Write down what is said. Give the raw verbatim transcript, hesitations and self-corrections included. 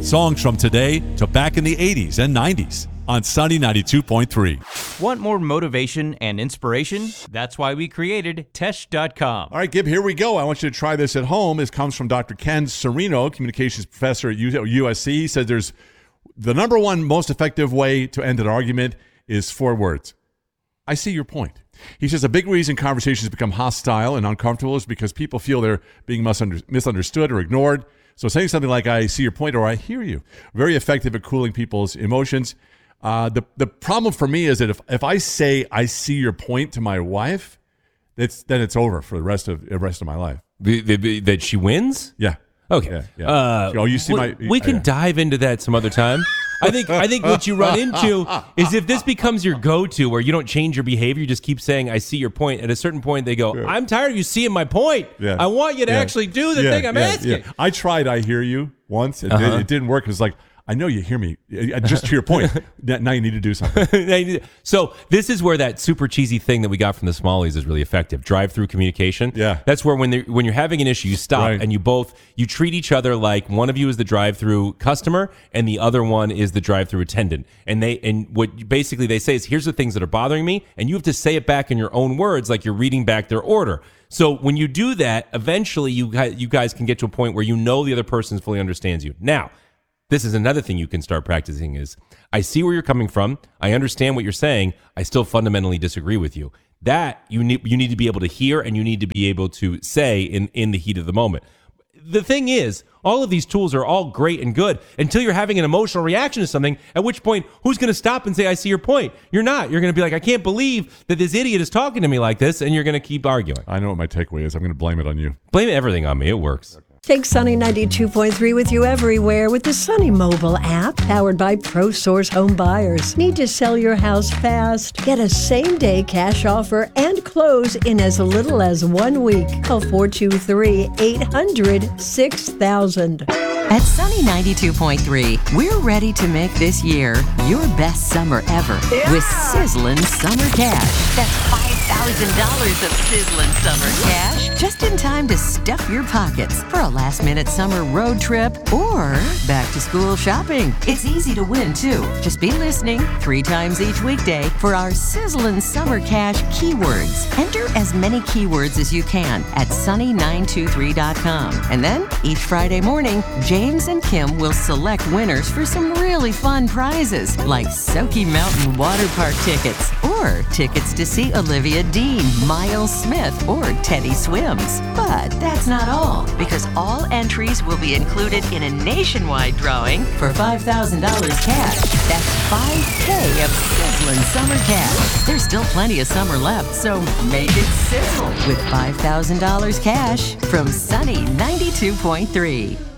Songs from today to back in the eighties and nineties on Sunny ninety-two point three. Want more motivation and inspiration? That's why we created Tesh dot com. All right, Gib, here we go. I want you to try this at home. This comes from Doctor Ken Sereno, communications professor at U S C. He said there's the number one most effective way to end an argument is four words. I see your point. He says a big reason conversations become hostile and uncomfortable is because people feel they're being misunderstood or ignored. So saying something like, I see your point or I hear you, very effective at cooling people's emotions. Uh, the, the problem for me is that if, if I say I see your point to my wife, it's, then it's over for the rest of the rest of my life. The, the, the, that she wins? Yeah. Okay. Yeah, yeah. Uh, oh, you see we, my. We can yeah. dive into that some other time. I think. I think what you run into is if this becomes your go-to, where you don't change your behavior, you just keep saying, "I see your point." At a certain point, they go, Sure. "I'm tired of you seeing my point. Yeah. I want you to Yeah. actually do the yeah, thing I'm yeah, asking." Yeah. I tried. I hear you once. It, Uh-huh. did, it didn't work. It was like, I know you hear me. Just to your point. Now you need to do something. So this is where that super cheesy thing that we got from the Smallies is really effective. Drive-through communication. Yeah. That's where when when you're having an issue, you stop Right. and you both you treat each other like one of you is the drive-through customer and the other one is the drive-through attendant. And they and what basically they say is, here's the things that are bothering me, and you have to say it back in your own words, like you're reading back their order. So when you do that, eventually you guys, you guys can get to a point where you know the other person fully understands you. Now, this is another thing you can start practicing is, I see where you're coming from. I understand what you're saying. I still fundamentally disagree with you. That you need you need to be able to hear and you need to be able to say in, in the heat of the moment. The thing is, all of these tools are all great and good until you're having an emotional reaction to something, at which point, who's going to stop and say, I see your point? You're not. You're going to be like, I can't believe that this idiot is talking to me like this, and you're going to keep arguing. I know what my takeaway is. I'm going to blame it on you. Blame everything on me. It works. Take Sunny ninety-two point three with you everywhere with the Sunny mobile app, powered by ProSource Home Buyers. Need to sell your house fast? Get a same-day cash offer and close in as little as one week. Call four two three, eight hundred, six thousand. At Sunny ninety-two point three, we're ready to make this year your best summer ever Yeah. with Sizzlin' Summer Cash. That's five thousand dollars of Sizzlin' Summer Cash, just in time to stuff your pockets for a last-minute summer road trip or back-to-school shopping. It's easy to win, too. Just be listening three times each weekday for our Sizzlin' Summer Cash keywords. Enter as many keywords as you can at sunny nine two three dot com. And then, each Friday morning, James and Kim will select winners for some really fun prizes, like Soaky Mountain Water Park tickets or tickets to see Olivia Dean, Miles Smith, or Teddy Swims. But that's not all, because all entries will be included in a nationwide drawing for five thousand dollars cash. That's five K of Sizzlin' Summer Cash. There's still plenty of summer left, so make it sizzle with five thousand dollars cash from Sunny ninety-two point three.